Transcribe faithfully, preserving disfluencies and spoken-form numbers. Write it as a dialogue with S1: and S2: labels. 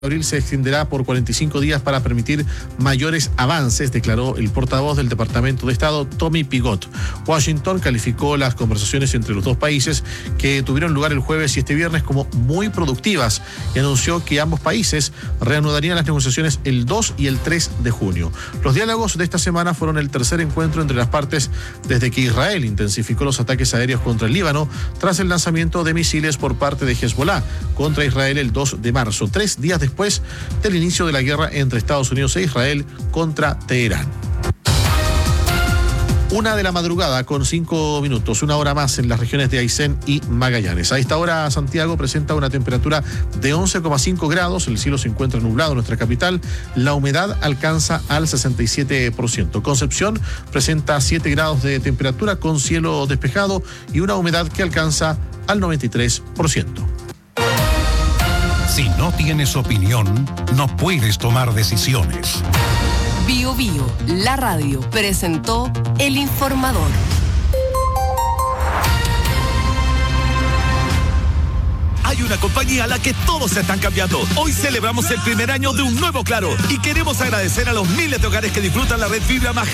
S1: abril se extenderá por cuarenta y cinco días para permitir mayores avances, declaró el portavoz del Departamento de Estado, Tommy Pigott. Washington calificó las conversaciones entre los dos países que tuvieron lugar el jueves y este viernes como muy productivas y anunció que ambos países reanudarían las negociaciones el dos y el tres de junio. Los diálogos de esta semana fueron el tercer encuentro entre las partes desde que Israel intensificó los ataques aéreos contra el Líbano tras el lanzamiento de misiles por parte de Hezbollah contra Israel el dos de marzo, tres días después después del inicio de la guerra entre Estados Unidos e Israel contra Teherán. Una de la madrugada con cinco minutos, una hora más en las regiones de Aysén y Magallanes. A esta hora Santiago presenta una temperatura de once coma cinco grados, el cielo se encuentra nublado en nuestra capital, la humedad alcanza al sesenta y siete por ciento. Concepción presenta siete grados de temperatura con cielo despejado y una humedad que alcanza al noventa y tres por ciento.
S2: Si no tienes opinión, no puedes tomar decisiones.
S3: Bio Bio, la radio, presentó El Informador.
S4: Hay una compañía a la que todos se están cambiando. Hoy celebramos el primer año de un nuevo Claro y queremos agradecer a los miles de hogares que disfrutan la red fibra más